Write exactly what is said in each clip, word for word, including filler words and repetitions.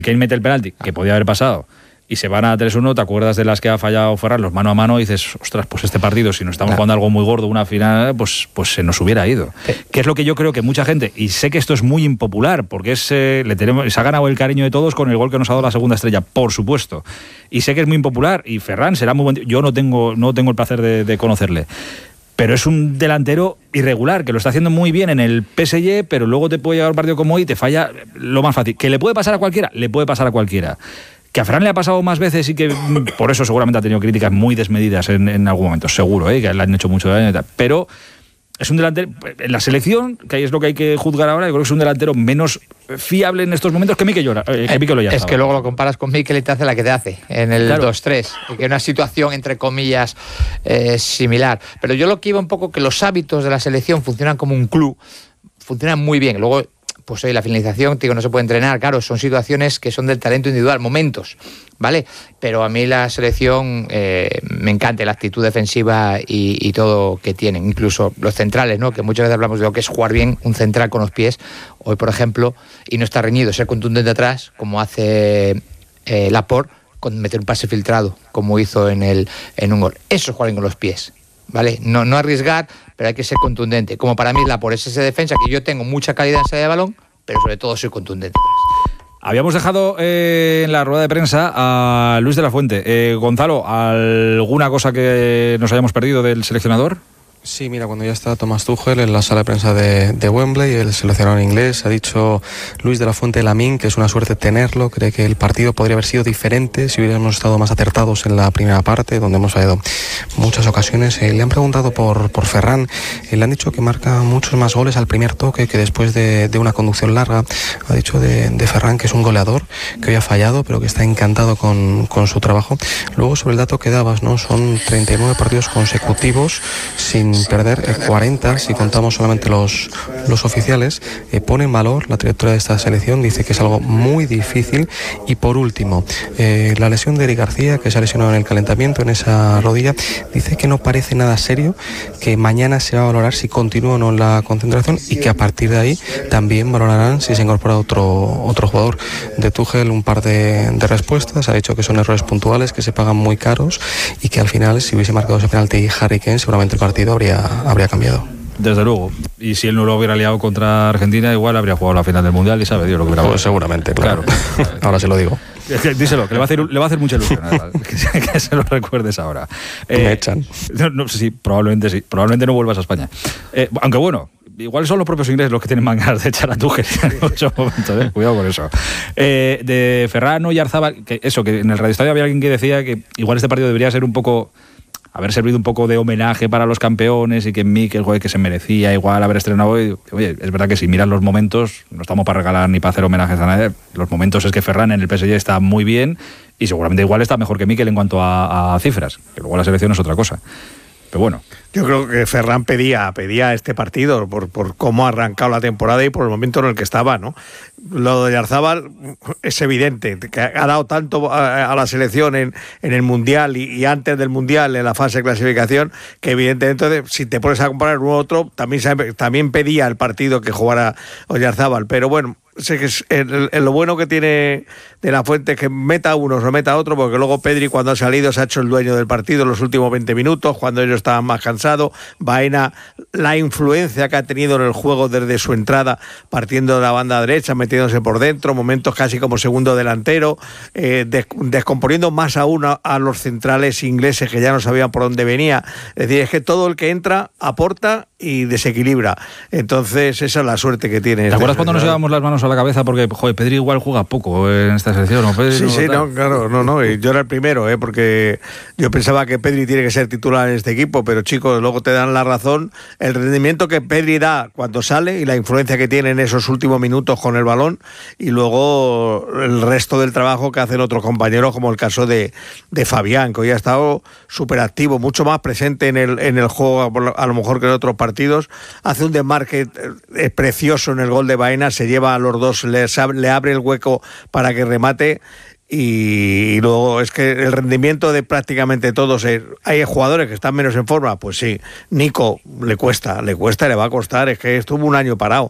Kane mete el penalti, que podía haber pasado, y se van a tres uno, ¿te acuerdas de las que ha fallado Ferran, los mano a mano, y dices, ostras, pues este partido, si nos estamos claro. jugando algo muy gordo, una final, pues, pues se nos hubiera ido. Sí. Que es lo que yo creo que mucha gente, y sé que esto es muy impopular, porque es, eh, le tenemos, se ha ganado el cariño de todos con el gol que nos ha dado la segunda estrella, por supuesto. Y sé que es muy impopular, y Ferran será muy buen... Yo no tengo, no tengo el placer de, de conocerle. Pero es un delantero irregular, que lo está haciendo muy bien en el P S G, pero luego te puede llegar un partido como hoy y te falla lo más fácil. ¿Que le puede pasar a cualquiera? Le puede pasar a cualquiera. Que a Ferran le ha pasado más veces y que por eso seguramente ha tenido críticas muy desmedidas en, en algún momento, seguro, ¿eh? Que le han hecho mucho daño y tal. Pero es un delantero, en la selección, que ahí es lo que hay que juzgar ahora, yo creo que es un delantero menos fiable en estos momentos que Mikel Oyarzabal. Eh, que es que luego lo comparas con Mikel y te hace la que te hace en el claro. dos tres, que es una situación entre comillas eh, similar. Pero yo lo que iba un poco que los hábitos de la selección funcionan como un club, funcionan muy bien. Luego, pues hoy la finalización, digo, no se puede entrenar, claro, son situaciones que son del talento individual, momentos, ¿vale? Pero a mí la selección eh, me encanta la actitud defensiva y, y todo que tienen, incluso los centrales, ¿no? Que muchas veces hablamos de lo que es jugar bien un central con los pies, hoy por ejemplo, y no está reñido, ser contundente atrás, como hace eh, Laporte, con meter un pase filtrado, como hizo en, el, en un gol. Eso es jugar bien con los pies, ¿vale? No, no arriesgar, pero hay que ser contundente. Como para mí Laporte es esa defensa, que yo tengo mucha calidad en salida de balón, pero sobre todo soy contundente. Habíamos dejado eh, en la rueda de prensa a Luis de la Fuente. Eh, Gonzalo, ¿alguna cosa que nos hayamos perdido del seleccionador? Sí, mira, cuando ya está Thomas Tuchel en la sala de prensa de, de Wembley, el seleccionador inglés, ha dicho Luis de la Fuente Lamín que es una suerte tenerlo, cree que el partido podría haber sido diferente si hubiéramos estado más acertados en la primera parte, donde hemos fallado muchas ocasiones. Eh, le han preguntado por, por Ferran, eh, le han dicho que marca muchos más goles al primer toque que después de, de una conducción larga. Ha dicho de, de Ferran que es un goleador, que hoy ha fallado, pero que está encantado con, con su trabajo. Luego, sobre el dato que dabas, ¿no? Son treinta y nueve partidos consecutivos sin perder, eh, cuarenta si contamos solamente los, los oficiales. Eh, pone en valor la trayectoria de esta selección, dice que es algo muy difícil. Y por último, eh, la lesión de Eric García, que se ha lesionado en el calentamiento en esa rodilla, dice que no parece nada serio, que mañana se va a valorar si continúa o no la concentración y que a partir de ahí también valorarán si se incorpora otro, otro jugador. De Tuchel un par de, de respuestas, ha dicho que son errores puntuales que se pagan muy caros y que al final, si hubiese marcado ese penalti Harry Kane, seguramente el partido habría, habría cambiado. Desde luego. Y si él no lo hubiera liado contra Argentina, igual habría jugado la final del Mundial y sabe Dios lo que hubiera. Pues seguramente, claro. claro. Ahora se lo digo. Díselo, que le va a hacer, le va a hacer mucha ilusión. que, que se lo recuerdes ahora. Eh, Me echan. No, no, sí, probablemente sí. Probablemente no vuelvas a España. Eh, aunque bueno, igual son los propios ingleses los que tienen más ganas de echar a Tuchel en muchos momentos, ¿eh? Cuidado con eso. Eh, de Ferran Oyarzabal, que eso, que en el Radio Estadio había alguien que decía que igual este partido debería ser un poco... haber servido un poco de homenaje para los campeones y que Mikel, joder, que se merecía igual haber estrenado hoy. Oye, es verdad que si miras los momentos, no estamos para regalar ni para hacer homenajes a nadie. Los momentos es que Ferran en el P S G está muy bien y seguramente igual está mejor que Mikel en cuanto a, a cifras, que luego la selección es otra cosa. Pero bueno. Yo creo que Ferran pedía, pedía este partido por, por cómo ha arrancado la temporada y por el momento en el que estaba, ¿no? Lo de Oyarzabal es evidente, que ha dado tanto a, a la selección en, en el Mundial y, y antes del Mundial en la fase de clasificación, que evidentemente si te pones a comparar uno a otro, también, también pedía el partido que jugara Oyarzabal, pero bueno, sé que es el, el, lo bueno que tiene de la Fuente es que meta a uno o meta a otro, porque luego Pedri cuando ha salido se ha hecho el dueño del partido en los últimos veinte minutos, cuando ellos estaban más cansados. Baena, la influencia que ha tenido en el juego desde su entrada, partiendo de la banda derecha, metiéndose por dentro, momentos casi como segundo delantero, eh, des, descomponiendo más aún a, a los centrales ingleses que ya no sabían por dónde venía. Es decir, es que todo el que entra aporta y desequilibra. Entonces esa es la suerte que tiene. ¿Te acuerdas cuando nos llevamos las manos a la cabeza porque, joder, Pedri igual juega poco en esta selección? ¿No? Pedri sí, no, sí, no, claro, no, no, yo era el primero, ¿eh? Porque yo pensaba que Pedri tiene que ser titular en este equipo, pero chicos, luego te dan la razón, el rendimiento que Pedri da cuando sale y la influencia que tiene en esos últimos minutos con el balón y luego el resto del trabajo que hacen otros compañeros, como el caso de, de Fabián, que hoy ha estado súper activo, mucho más presente en el, en el juego a lo mejor que en otros partidos, hace un desmarque es precioso en el gol de Baena, se lleva a los dos, le, le abre el hueco para que remate. Y luego es que el rendimiento de prácticamente todos, eh, hay jugadores que están menos en forma, pues sí, Nico le cuesta, le cuesta y le va a costar, es que estuvo un año parado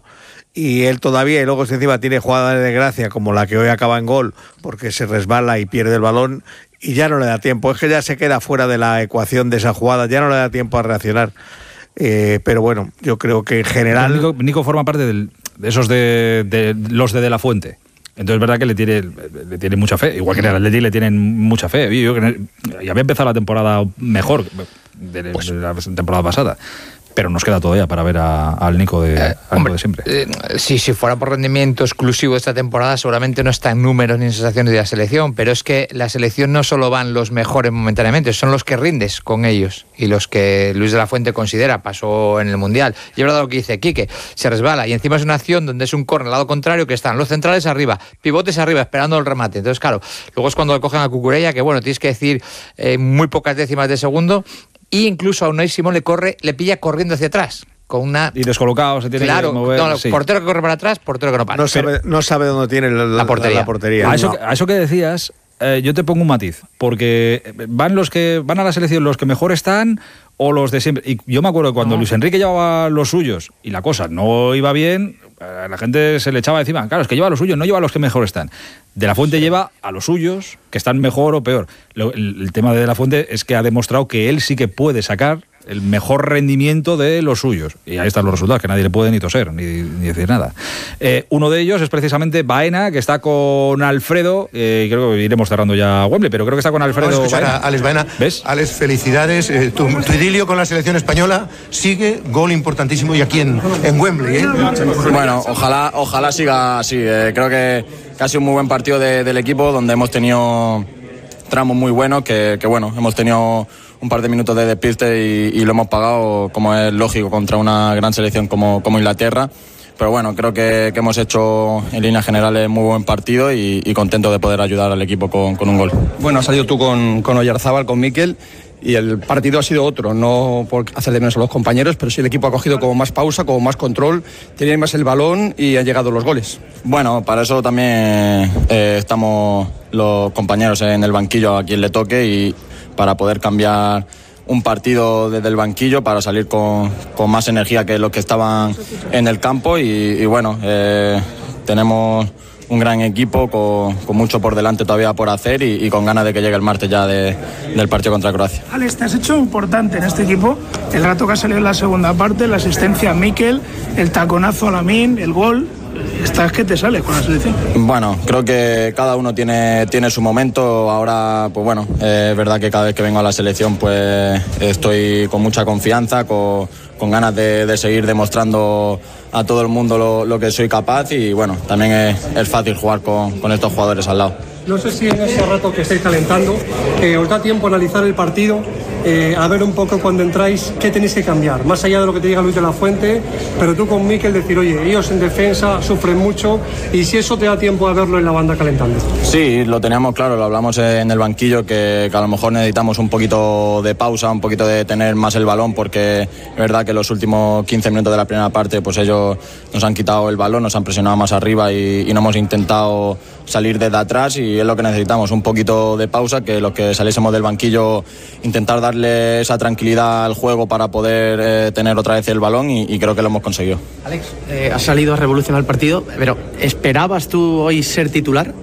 y él todavía, y luego si encima tiene jugada de desgracia como la que hoy acaba en gol, porque se resbala y pierde el balón, y ya no le da tiempo, es que ya se queda fuera de la ecuación de esa jugada, ya no le da tiempo a reaccionar. Eh, pero bueno, yo creo que en general... Nico, Nico forma parte del, de esos de, de los de De La Fuente. Entonces es verdad que le tiene, le tiene mucha fe, igual que en el Atleti le tienen mucha fe. Yo, yo, ya había empezado la temporada mejor de, de, pues, de la temporada pasada. Pero nos queda todavía para ver a, al Nico de, eh, al hombre, de siempre. Eh, sí, si fuera por rendimiento exclusivo de esta temporada, seguramente no está en números ni en sensaciones de la selección, pero es que la selección no solo van los mejores momentáneamente, son los que rindes con ellos y los que Luis de la Fuente considera, pasó en el Mundial. Y es verdad lo que dice Quique, se resbala y encima es una acción donde es un córner al lado contrario, que están los centrales arriba, pivotes arriba, esperando el remate. Entonces, claro, luego es cuando le cogen a Cucurella, que bueno, tienes que decir eh, muy pocas décimas de segundo. Y incluso a Unai Simón le corre, le pilla corriendo hacia atrás. Con una... Y descolocado, se tiene claro, que mover. Claro, sí. Portero que corre para atrás, portero que no para. No sabe, no sabe dónde tiene la, la, la portería. La portería. A, eso, a eso que decías, eh, yo te pongo un matiz. Porque van los que van a la selección los que mejor están o los de siempre. Y yo me acuerdo que cuando no. Luis Enrique llevaba los suyos y la cosa no iba bien, a la gente se le echaba encima. Claro, es que lleva los suyos, no lleva a los que mejor están. De la Fuente sí. lleva a los suyos, que están mejor o peor. Lo, el, el tema de De la Fuente es que ha demostrado que él sí que puede sacar el mejor rendimiento de los suyos. Y ahí están los resultados, que nadie le puede ni toser, ni, ni decir nada. Eh, uno de ellos es precisamente Baena, que está con Alfredo, eh, creo que iremos cerrando ya Wembley, pero creo que está con Alfredo Vamos a Baena. A Alex Baena. ¿Ves? Alex, felicidades. Eh, tu, tu idilio con la selección española sigue, gol importantísimo y aquí en, en Wembley. ¿eh? Bueno, ojalá, ojalá siga así. Eh, creo que, que ha sido un muy buen partido de, del equipo, donde hemos tenido tramos muy buenos, que, que bueno, hemos tenido un par de minutos de despiste y, y lo hemos pagado, como es lógico, contra una gran selección como, como Inglaterra. Pero bueno, creo que, que hemos hecho en líneas generales muy buen partido y, y contento de poder ayudar al equipo con, con un gol. Bueno, has salido tú con, con Oyarzábal, con Mikel, y el partido ha sido otro, no por hacer de menos a los compañeros, pero sí el equipo ha cogido como más pausa, como más control, tenían más el balón y han llegado los goles. Bueno, para eso también eh, estamos los compañeros en el banquillo a quien le toque y para poder cambiar un partido desde el banquillo para salir con, con más energía que los que estaban en el campo y, y bueno, eh, tenemos un gran equipo con, con mucho por delante todavía por hacer y, y con ganas de que llegue el martes ya de, del partido contra Croacia. Alex, te has hecho importante en este equipo el rato que ha salido en la segunda parte, la asistencia a Mikel, el taconazo a Lamine, el gol. ¿Estás que te sales con la selección? Bueno, creo que cada uno tiene, tiene su momento. Ahora, pues bueno, eh, es verdad que cada vez que vengo a la selección pues estoy con mucha confianza, con, con ganas de, de seguir demostrando a todo el mundo lo, lo que soy capaz y bueno, también es, es fácil jugar con, con estos jugadores al lado. No sé si en ese rato que estáis calentando eh, os da tiempo a analizar el partido, eh, a ver un poco cuando entráis qué tenéis que cambiar, más allá de lo que te diga Luis de la Fuente, pero tú con Mikel decir, oye, ellos en defensa sufren mucho y si eso te da tiempo a verlo en la banda calentando. Sí, lo teníamos claro, lo hablamos en el banquillo, que, que a lo mejor necesitamos un poquito de pausa, un poquito de tener más el balón, porque es verdad que los últimos quince minutos de la primera parte pues ellos nos han quitado el balón, nos han presionado más arriba y, y no hemos intentado salir desde atrás y es lo que necesitamos, un poquito de pausa, que los que saliésemos del banquillo intentar darle esa tranquilidad al juego para poder eh, tener otra vez el balón y, y creo que lo hemos conseguido. Alex, eh, has salido a revolucionar el partido, pero ¿esperabas tú hoy ser titular?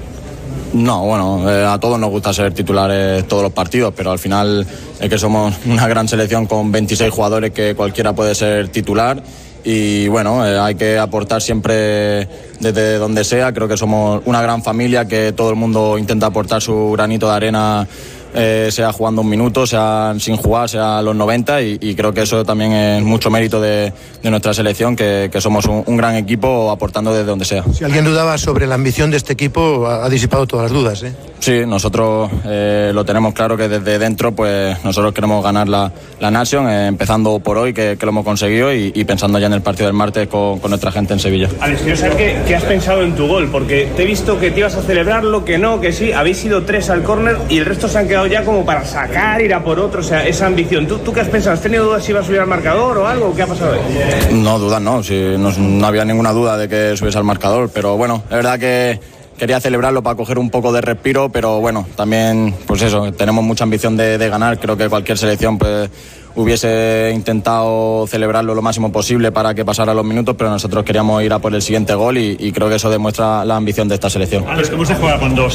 No, bueno, eh, a todos nos gusta ser titulares todos los partidos, pero al final es que somos una gran selección con veintiséis jugadores que cualquiera puede ser titular. Y bueno, eh, hay que aportar siempre desde donde sea. Creo que somos una gran familia, que todo el mundo intenta aportar su granito de arena, eh, sea jugando un minuto, sea sin jugar, sea a los noventa, y, y creo que eso también es mucho mérito de, de nuestra selección, que, que somos un, un gran equipo aportando desde donde sea. Si alguien dudaba sobre la ambición de este equipo, ha, ha disipado todas las dudas, ¿eh? Sí, nosotros eh, lo tenemos claro, que desde dentro pues nosotros queremos ganar la, la Nation, eh, empezando por hoy, que, que lo hemos conseguido, y, y pensando ya en el partido del martes con, con nuestra gente en Sevilla. Alex, quiero saber qué, qué has pensado en tu gol, porque te he visto que te ibas a celebrarlo, que no, que sí, habéis ido tres al córner y el resto se han quedado ya como para sacar, ir a por otro, o sea, esa ambición. ¿Tú, tú qué has pensado? ¿Has tenido dudas si ibas a subir al marcador o algo? ¿Qué ha pasado ahí? No, dudas no, sí, no, no había ninguna duda de que subiese al marcador, pero bueno, es verdad que quería celebrarlo para coger un poco de respiro, pero bueno, también, pues eso, tenemos mucha ambición de, de ganar. Creo que cualquier selección, pues hubiese intentado celebrarlo lo máximo posible para que pasara los minutos, pero nosotros queríamos ir a por el siguiente gol y, y creo que eso demuestra la ambición de esta selección. Alex, ¿cómo se juega con dos